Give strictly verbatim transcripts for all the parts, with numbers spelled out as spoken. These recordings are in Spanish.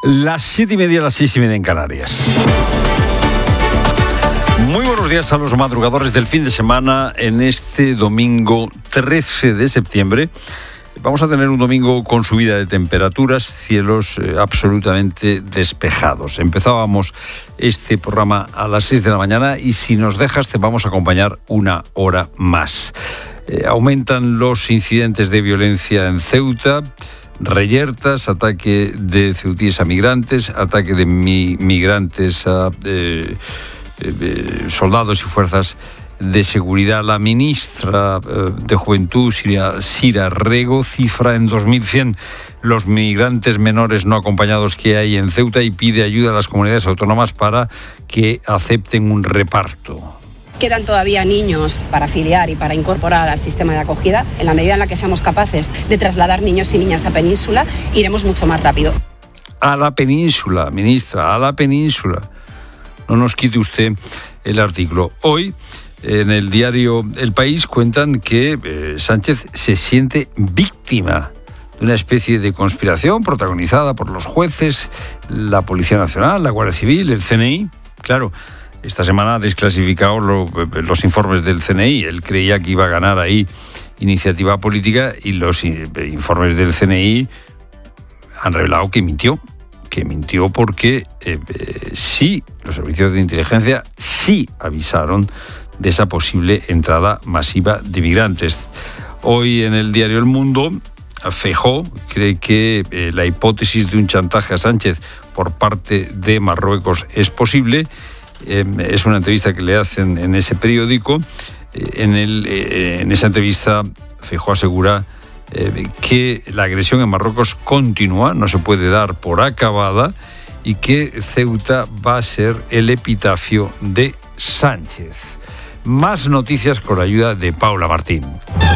Las siete y media, las seis y media en Canarias. Muy buenos días a los madrugadores del fin de semana en este domingo trece de septiembre. Vamos a tener un domingo con subida de temperaturas, cielos eh, absolutamente despejados. Empezábamos este programa a las seis de la mañana y si nos dejas te vamos a acompañar una hora más. Eh, aumentan los incidentes de violencia en Ceuta. Reyertas, ataque de ceutíes a migrantes, ataque de mi, migrantes a eh, eh, soldados y fuerzas de seguridad. La ministra eh, de Juventud, Sira, Sira Rego, cifra en dos mil cien los migrantes menores no acompañados que hay en Ceuta y pide ayuda a las comunidades autónomas para que acepten un reparto. Quedan todavía niños para afiliar y para incorporar al sistema de acogida. En la medida en la que seamos capaces de trasladar niños y niñas a Península, iremos mucho más rápido. A la Península, ministra, a la Península. No nos quite usted el artículo. Hoy, en el diario El País, cuentan que eh, Sánchez se siente víctima de una especie de conspiración protagonizada por los jueces, la Policía Nacional, la Guardia Civil, el C N I. Claro, esta semana ha desclasificado lo, los informes del C N I. Él creía que iba a ganar ahí iniciativa política y los informes del C N I han revelado que mintió. Que mintió porque eh, eh, sí, los servicios de inteligencia sí avisaron de esa posible entrada masiva de migrantes. Hoy en el diario El Mundo, Feijóo cree que eh, la hipótesis de un chantaje a Sánchez por parte de Marruecos es posible. Eh, es una entrevista que le hacen en ese periódico. Eh, en, el, eh, en esa entrevista, Feijóo asegura eh, que la agresión en Marruecos continúa, no se puede dar por acabada y que Ceuta va a ser el epitafio de Sánchez. Más noticias con la ayuda de Paula Martín.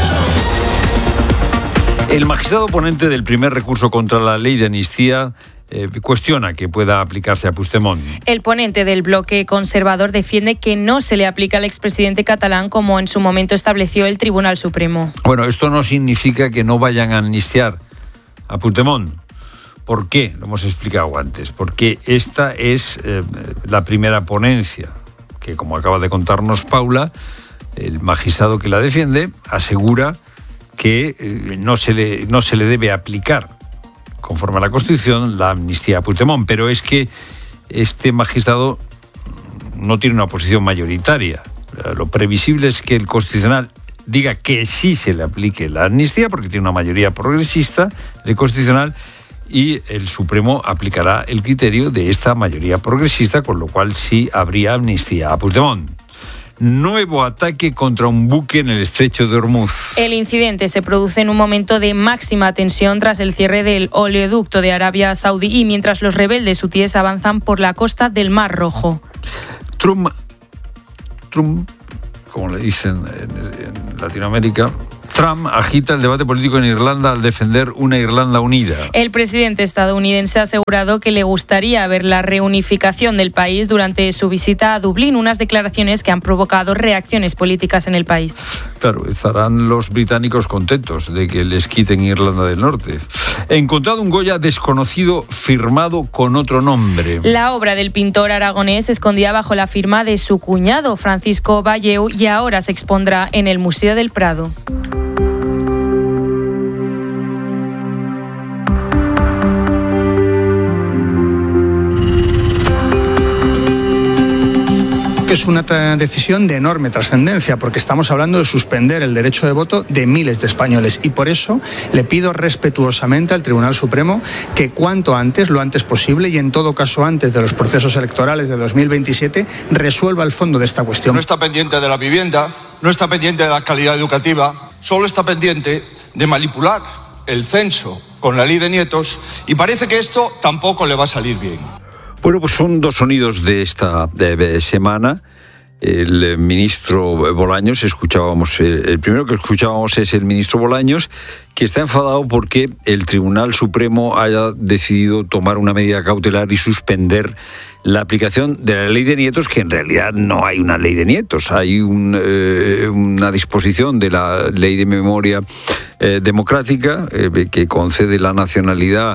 El magistrado ponente del primer recurso contra la ley de amnistía Eh, cuestiona que pueda aplicarse a Puigdemont. El ponente del bloque conservador defiende que no se le aplica al expresidente catalán como en su momento estableció el Tribunal Supremo. Bueno, esto no significa que no vayan a amnistiar a Puigdemont. ¿Por qué? Lo hemos explicado antes. Porque esta es eh, la primera ponencia que, como acaba de contarnos Paula, el magistrado que la defiende asegura que eh, no se le, no se le debe aplicar conforme a la Constitución, la amnistía a Puigdemont. Pero es que este magistrado no tiene una posición mayoritaria. Lo previsible es que el Constitucional diga que sí se le aplique la amnistía, porque tiene una mayoría progresista, el Constitucional, y el Supremo aplicará el criterio de esta mayoría progresista, con lo cual sí habría amnistía a Puigdemont. Nuevo ataque contra un buque en el estrecho de Hormuz. El incidente se produce en un momento de máxima tensión tras el cierre del oleoducto de Arabia Saudí y mientras los rebeldes hutíes avanzan por la costa del Mar Rojo. Trump, Trump, como le dicen en, en Latinoamérica, Trump agita el debate político en Irlanda al defender una Irlanda unida. El presidente estadounidense ha asegurado que le gustaría ver la reunificación del país durante su visita a Dublín, unas declaraciones que han provocado reacciones políticas en el país. Claro, estarán los británicos contentos de que les quiten Irlanda del Norte. He encontrado un Goya desconocido firmado con otro nombre. La obra del pintor aragonés se escondía bajo la firma de su cuñado, Francisco Valleu, y ahora se expondrá en el Museo del Prado. Que es una decisión de enorme trascendencia, porque estamos hablando de suspender el derecho de voto de miles de españoles, y por eso le pido respetuosamente al Tribunal Supremo que cuanto antes, lo antes posible, y en todo caso antes de los procesos electorales de dos mil veintisiete, resuelva el fondo de esta cuestión. No está pendiente de la vivienda, no está pendiente de la calidad educativa, solo está pendiente de manipular el censo con la ley de nietos, y parece que esto tampoco le va a salir bien. Bueno, pues son dos sonidos de esta de semana. El ministro Bolaños, escuchábamos, el primero que escuchábamos es el ministro Bolaños, que está enfadado porque el Tribunal Supremo haya decidido tomar una medida cautelar y suspender la aplicación de la ley de nietos, que en realidad no hay una ley de nietos, hay un, eh, una disposición de la ley de memoria eh, democrática eh, que concede la nacionalidad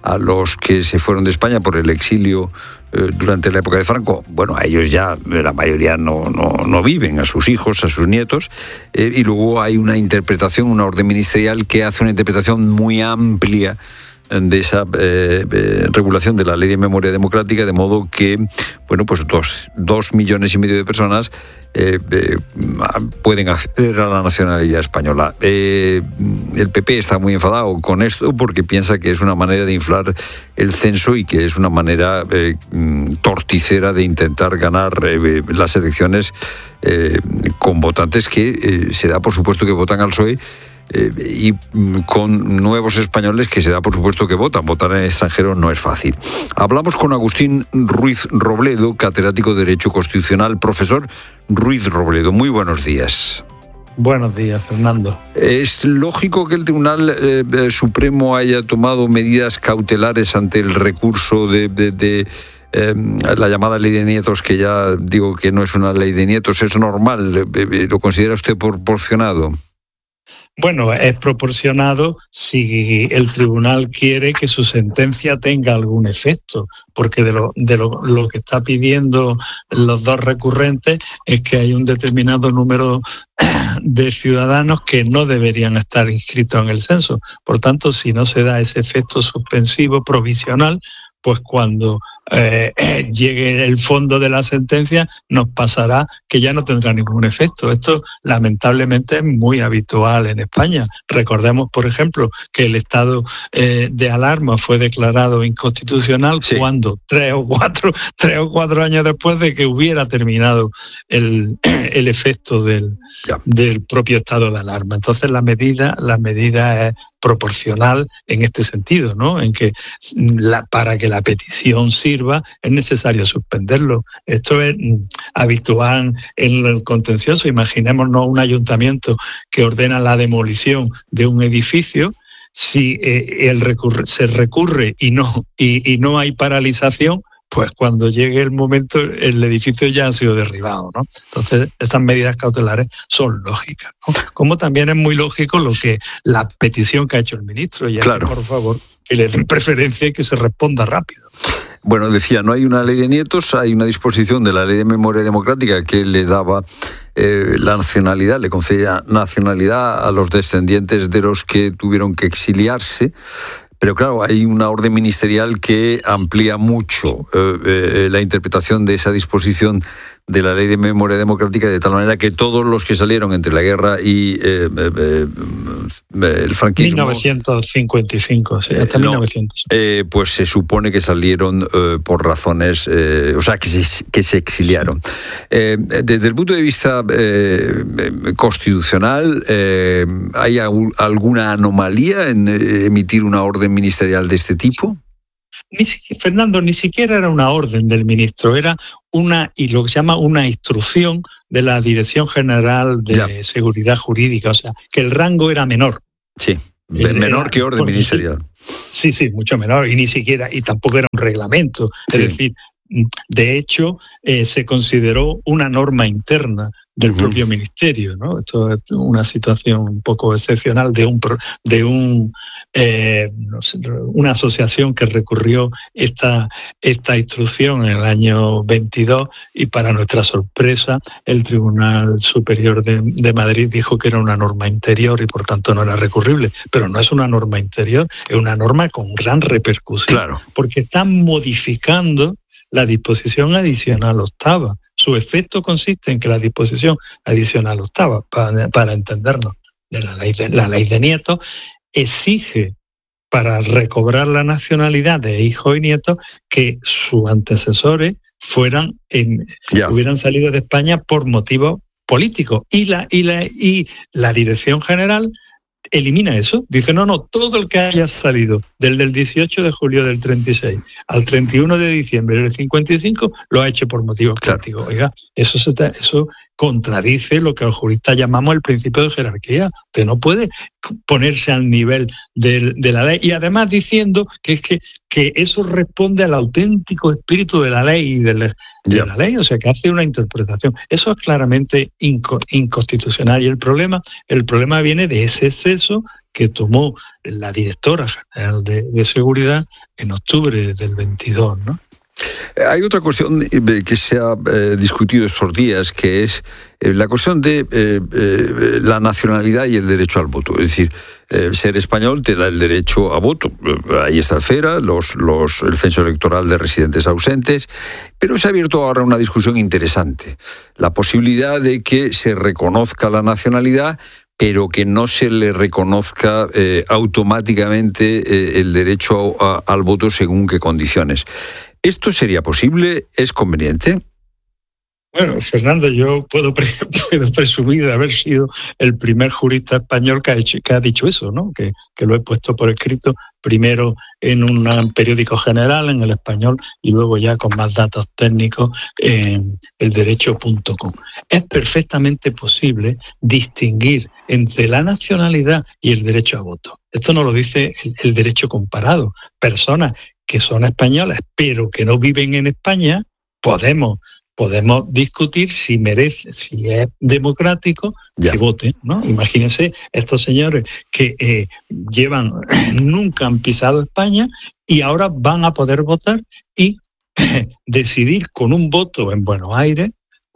a los que se fueron de España por el exilio eh, durante la época de Franco. Bueno, a ellos ya la mayoría no, no, no viven, a sus hijos, a sus nietos, eh, y luego hay una interpretación, una orden ministerial que hace una interpretación muy amplia de esa eh, eh, regulación de la Ley de Memoria Democrática, de modo que, bueno, pues dos, dos millones y medio de personas eh, eh, pueden acceder a la nacionalidad española. Eh, el P P está muy enfadado con esto porque piensa que es una manera de inflar el censo y que es una manera eh, torticera de intentar ganar eh, las elecciones eh, con votantes que eh, se da por supuesto que votan al P S O E, Eh, y con nuevos españoles que se da por supuesto que votan. Votar en el extranjero no es fácil. Hablamos con Agustín Ruiz Robledo, catedrático de Derecho Constitucional. Profesor Ruiz Robledo, muy buenos días. Buenos días, Fernando. ¿Es lógico que el Tribunal eh, Supremo haya tomado medidas cautelares ante el recurso de... de, de Eh, la llamada ley de nietos, que ya digo que no es una ley de nietos? ¿Es normal? ¿Lo considera usted proporcionado? Bueno, es proporcionado si el tribunal quiere que su sentencia tenga algún efecto, porque de lo, de lo, lo que está pidiendo los dos recurrentes es que hay un determinado número de ciudadanos que no deberían estar inscritos en el censo. Por tanto, si no se da ese efecto suspensivo provisional, pues cuando eh, llegue el fondo de la sentencia nos pasará que ya no tendrá ningún efecto. Esto lamentablemente es muy habitual en España. Recordemos, por ejemplo, que el estado eh, de alarma fue declarado inconstitucional sí. cuando tres o cuatro tres o cuatro años después de que hubiera terminado el, el efecto del, del propio estado de alarma. Entonces la medida, la medida es proporcional en este sentido, ¿no? En que la, para que la petición sirva es necesario suspenderlo. Esto es habitual en el contencioso. Imaginémonos un ayuntamiento que ordena la demolición de un edificio. Si eh, el recurre, se recurre y no y, y no hay paralización, pues cuando llegue el momento el edificio ya ha sido derribado, ¿no? Entonces, estas medidas cautelares son lógicas, ¿no? Como también es muy lógico lo que la petición que ha hecho el ministro, y claro. Por favor, que le den preferencia y que se responda rápido. Bueno, decía, no hay una ley de nietos, hay una disposición de la Ley de Memoria Democrática que le daba eh, la nacionalidad, le concedía nacionalidad a los descendientes de los que tuvieron que exiliarse. Pero claro, hay una orden ministerial que amplía mucho eh, eh, la interpretación de esa disposición de la Ley de Memoria Democrática, de tal manera que todos los que salieron entre la guerra y eh, eh, eh, el franquismo... mil novecientos cincuenta y cinco, sí, hasta eh, no, mil novecientos. Eh, pues se supone que salieron eh, por razones... Eh, o sea, que se, que se exiliaron. Eh, desde el punto de vista eh, constitucional, eh, ¿hay alguna anomalía en emitir una orden ministerial de este tipo? Ni siquiera, Fernando, ni siquiera era una orden del ministro, era una, y lo que se llama una instrucción de la Dirección General de ya. Seguridad Jurídica, o sea, que el rango era menor. Sí, menor era, que orden ministerial. Sí, sí, mucho menor, y ni siquiera, y tampoco era un reglamento, es sí. decir, de hecho, eh, se consideró una norma interna del uh-huh. propio ministerio, ¿no? Esto es una situación un poco excepcional de un de un eh, no sé, una asociación que recurrió esta esta instrucción en el año veintidós, y para nuestra sorpresa el Tribunal Superior de, de Madrid dijo que era una norma interior y por tanto no era recurrible. Pero no es una norma interior, es una norma con gran repercusión, claro. porque están modificando la disposición adicional octava. Su efecto consiste en que la disposición adicional octava, para, para entendernos, de la ley de, la ley de nietos, exige para recobrar la nacionalidad de hijos y nietos que sus antecesores fueran en, yeah. hubieran salido de España por motivos políticos. Y la, y la, y la Dirección General elimina eso. Dice, no, no, todo el que haya salido desde el dieciocho de julio del treinta y seis al treinta y uno de diciembre del cincuenta y cinco lo ha hecho por motivos claro. políticos. Oiga, eso, se, eso contradice lo que los juristas llamamos el principio de jerarquía. Usted no puede ponerse al nivel de, de la ley, y además diciendo que es que, que eso responde al auténtico espíritu de la ley y de la, de la ley, o sea, que hace una interpretación. Eso es claramente inco, inconstitucional, y el problema, el problema viene de ese exceso que tomó la directora general de, de seguridad en octubre del veintidós, ¿no? Hay otra cuestión que se ha eh, discutido estos días, que es eh, la cuestión de eh, eh, la nacionalidad y el derecho al voto. Es decir, eh, ser español te da el derecho a voto. Ahí está el FERA, los, los, el censo electoral de residentes ausentes, pero se ha abierto ahora una discusión interesante. La posibilidad de que se reconozca la nacionalidad, pero que no se le reconozca eh, automáticamente eh, el derecho a, a, al voto según qué condiciones. ¿Esto sería posible? ¿Es conveniente? Bueno, Fernando, yo puedo, pre- puedo presumir de haber sido el primer jurista español que ha, hecho, que ha dicho eso, ¿no? Que, que lo he puesto por escrito, primero en un periódico general, en El Español, y luego ya con más datos técnicos en el derecho punto com. Es perfectamente posible distinguir entre la nacionalidad y el derecho a voto. Esto nos lo dice el, el derecho comparado. Personas que son españolas, pero que no viven en España, podemos podemos discutir si merece, si es democrático ya. que voten, ¿no? Imagínense estos señores que eh, llevan, nunca han pisado España y ahora van a poder votar y decidir con un voto en Buenos Aires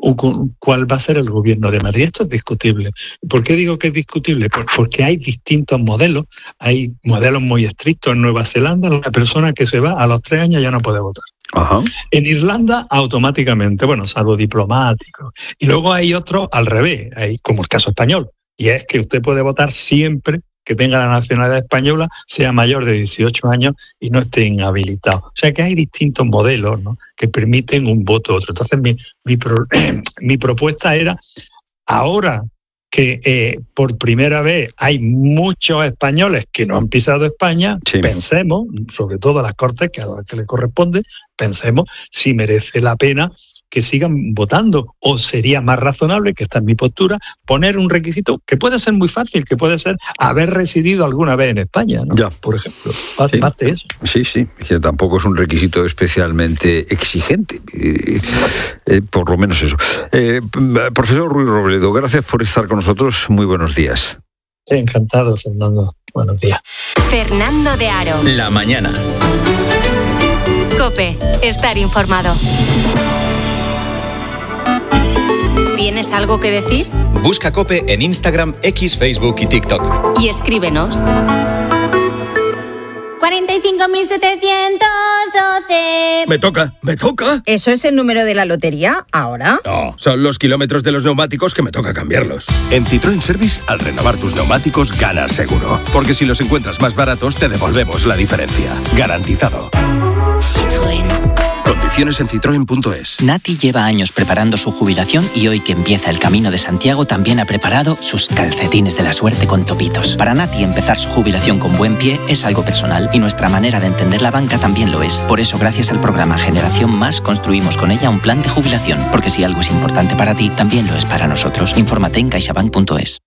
cuál va a ser el gobierno de Madrid. Esto es discutible. ¿Por qué digo que es discutible? Porque hay distintos modelos. Hay modelos muy estrictos. En Nueva Zelanda, la persona que se va a los tres años ya no puede votar. Ajá. En Irlanda, automáticamente, bueno, salvo diplomáticos. Y luego hay otros al revés, hay, como el caso español. Y es que usted puede votar siempre que tenga la nacionalidad española, sea mayor de dieciocho años y no esté inhabilitado. O sea que hay distintos modelos, ¿no?, que permiten un voto u otro. Entonces mi, mi, pro, mi propuesta era, ahora que eh, por primera vez hay muchos españoles que no han pisado España, sí. pensemos, sobre todo a las Cortes, que a las que le corresponde, pensemos si merece la pena que sigan votando, o sería más razonable, que esta es mi postura, poner un requisito que puede ser muy fácil, que puede ser haber residido alguna vez en España, ¿no? Ya. Por ejemplo, sí. Parte eso. Sí, sí, que tampoco es un requisito especialmente exigente, eh, eh, por lo menos eso. Eh, profesor Ruiz Robledo, gracias por estar con nosotros, muy buenos días. Encantado, Fernando, buenos días. Fernando de Aro. La mañana. COPE, estar informado. ¿Tienes algo que decir? Busca COPE en Instagram, X, Facebook y TikTok. Y escríbenos. cuarenta y cinco mil setecientos doce. Me toca, me toca. ¿Eso es el número de la lotería ahora? No, son los kilómetros de los neumáticos que me toca cambiarlos. En Citroën Service, al renovar tus neumáticos, ganas seguro. Porque si los encuentras más baratos, te devolvemos la diferencia. Garantizado. Citroën. Condiciones en citroen punto es. Nati lleva años preparando su jubilación y hoy que empieza el Camino de Santiago también ha preparado sus calcetines de la suerte con topitos. Para Nati empezar su jubilación con buen pie es algo personal y nuestra manera de entender la banca también lo es. Por eso, gracias al programa Generación Más, construimos con ella un plan de jubilación. Porque si algo es importante para ti, también lo es para nosotros. Infórmate en caixabank punto es.